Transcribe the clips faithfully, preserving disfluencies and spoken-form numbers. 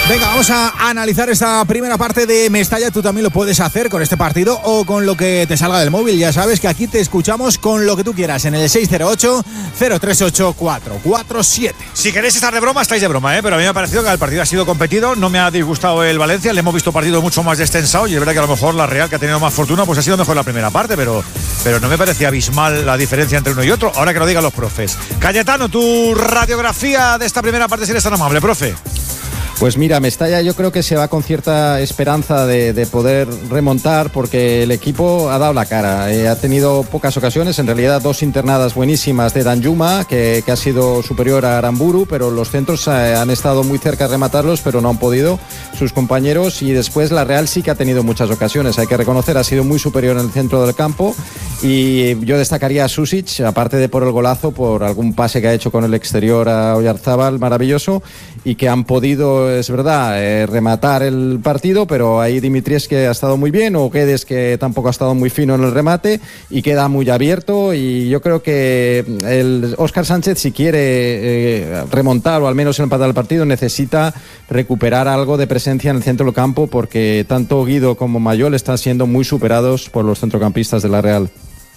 Venga, vamos a analizar esta primera parte de Mestalla. Tú también lo puedes hacer con este partido o con lo que te salga del móvil. Ya sabes que aquí te escuchamos con lo que tú quieras en el seis cero ocho, cero tres ocho, cuatro cuatro siete. Si queréis estar de broma, estáis de broma, ¿eh? Pero a mí me ha parecido que el partido ha sido competido. No me ha disgustado el Valencia. Le hemos visto partidos mucho más destensados y es verdad que a lo mejor la Real, que ha tenido más fortuna, pues ha sido mejor la primera parte, pero, pero no me parecía abismal la diferencia entre uno y otro. Ahora que lo digan los profes. Cayetano, tu radiografía de esta primera parte, si eres tan amable, profe. Pues mira, Mestalla yo creo que se va con cierta esperanza de, de poder remontar porque el equipo ha dado la cara. Eh, ha tenido pocas ocasiones, en realidad dos internadas buenísimas de Danjuma, que, que ha sido superior a Aramburu, pero los centros eh, han estado muy cerca de rematarlos, pero no han podido sus compañeros. Y después la Real sí que ha tenido muchas ocasiones, hay que reconocer, ha sido muy superior en el centro del campo. Y yo destacaría a Susic, aparte de por el golazo, por algún pase que ha hecho con el exterior a Oyarzábal, maravilloso, y que han podido, es verdad, eh, rematar el partido, pero ahí Dimitries, que ha estado muy bien, o Guedes, que tampoco ha estado muy fino en el remate, y queda muy abierto. Y yo creo que el Óscar Sánchez, si quiere eh, remontar o al menos empatar el partido, necesita recuperar algo de presencia en el centro del campo, porque tanto Guido como Mayol están siendo muy superados por los centrocampistas de la Real.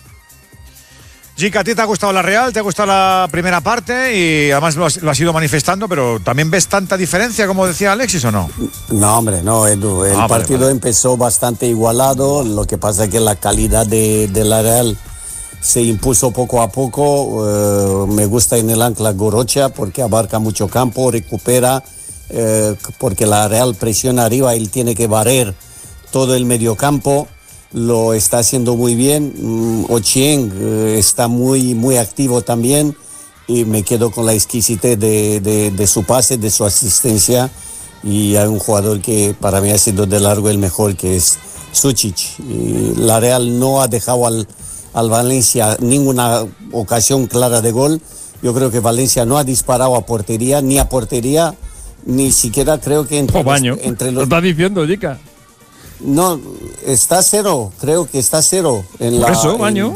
Gica, ¿a ti te ha gustado la Real? ¿Te ha gustado la primera parte? Y además lo has, lo has ido manifestando, pero ¿también ves tanta diferencia, como decía Alexis, o no? No, hombre, no, Edu. El ah, partido vale, vale. empezó bastante igualado. Lo que pasa es que la calidad de, de la Real se impuso poco a poco. Uh, me gusta en el ancla Gorocha porque abarca mucho campo, recupera, uh, porque la Real presiona arriba, él tiene que barrer todo el mediocampo. Lo está haciendo muy bien. Mm, Ochieng eh, está muy, muy activo también y me quedo con la exquisitez de, de, de su pase, de su asistencia, y hay un jugador que para mí ha sido de largo el mejor, que es Susic. Y la Real no ha dejado al, al Valencia ninguna ocasión clara de gol. Yo creo que Valencia no ha disparado a portería, ni a portería, ni siquiera creo que entre, oh, baño. los, entre los... ¿Lo estás diciendo, Jica? No, está cero, creo que está cero. En ¿Por la, eso, baño?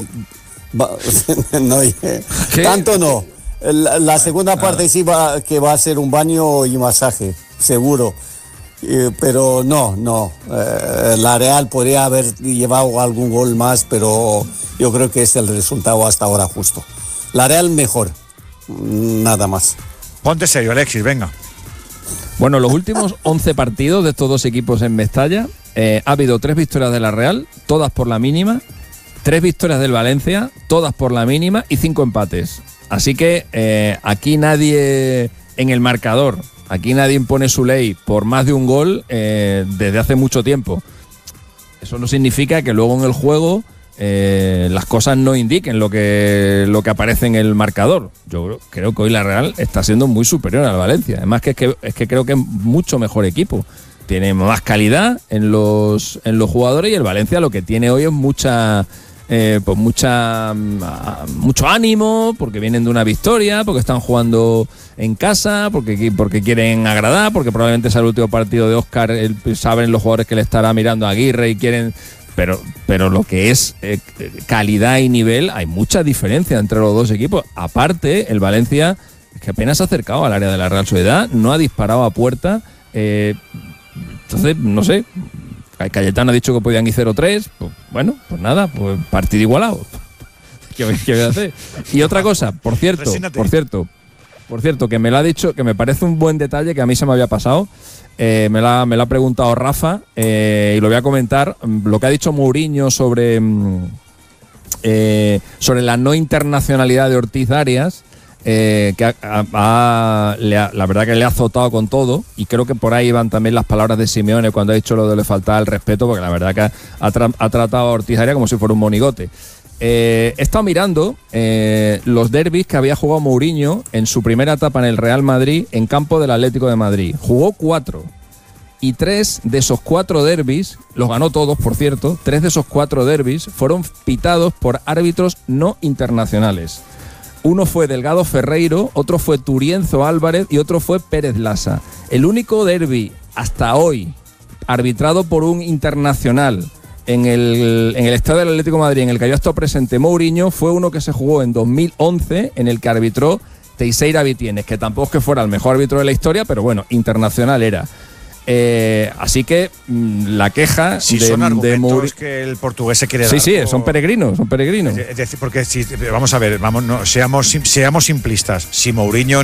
En, no, tanto no. La, la segunda parte sí va, que va a ser un baño y masaje, seguro. Eh, pero no, no. Eh, la Real podría haber llevado algún gol más, pero yo creo que es el resultado hasta ahora justo. La Real mejor, nada más. Ponte serio, Alexis, venga. Bueno, los últimos once partidos de estos dos equipos en Mestalla, eh, ha habido tres victorias de la Real, todas por la mínima, tres victorias del Valencia, todas por la mínima, y cinco empates. Así que eh, aquí nadie en el marcador, aquí nadie impone su ley por más de un gol eh, desde hace mucho tiempo. Eso no significa que luego en el juego eh, las cosas no indiquen lo que, lo que aparece en el marcador. Yo creo que hoy la Real está siendo muy superior al Valencia. Además que es que, es que creo que es mucho mejor equipo. Tiene más calidad en los, en los jugadores, y el Valencia lo que tiene hoy es mucha... Eh, pues mucha mucho ánimo, porque vienen de una victoria, porque están jugando en casa, porque, porque quieren agradar, porque probablemente sea el último partido de Óscar, el, saben los jugadores que le estará mirando a Aguirre y quieren, pero, pero lo que es eh, calidad y nivel, hay mucha diferencia entre los dos equipos. Aparte, el Valencia es que apenas se ha acercado al área de la Real Sociedad, no ha disparado a puerta, eh, entonces no sé. Cayetano ha dicho que podían ir cero tres, pues bueno, pues nada, pues partido igualado. ¿Qué, qué voy a hacer? Y otra cosa, por cierto, por cierto, por cierto, que me lo ha dicho, que me parece un buen detalle que a mí se me había pasado, eh, me, la, me lo ha preguntado Rafa, eh, y lo voy a comentar, lo que ha dicho Mourinho sobre, eh, sobre la no internacionalidad de Ortiz Arias. Eh, que ha, ha, le ha, la verdad que le ha azotado con todo, y creo que por ahí van también las palabras de Simeone cuando ha dicho lo de le faltaba el respeto, porque la verdad que ha, ha, tra- ha tratado a Ortiz Arias como si fuera un monigote. Eh, he estado mirando eh, los derbis que había jugado Mourinho en su primera etapa en el Real Madrid en campo del Atlético de Madrid. Jugó cuatro, y tres de esos cuatro derbis, los ganó todos por cierto, tres de esos cuatro derbis fueron pitados por árbitros no internacionales. Uno fue Delgado Ferreiro, otro fue Turienzo Álvarez y otro fue Pérez Lasa. El único derbi hasta hoy arbitrado por un internacional en el, en el estadio del Atlético de Madrid, en el que había estado presente Mourinho, fue uno que se jugó en dos mil once, en el que arbitró Teixeira Vitienes, que tampoco es que fuera el mejor árbitro de la historia, pero bueno, internacional era. Eh, así que mmm, la queja si de, son argumentos de Mourinho, que el portugués se quiere sí, dar. Sí, por... son peregrinos, son peregrinos. Es decir, porque si, vamos a ver, vamos, no, seamos, seamos simplistas. Si Mourinho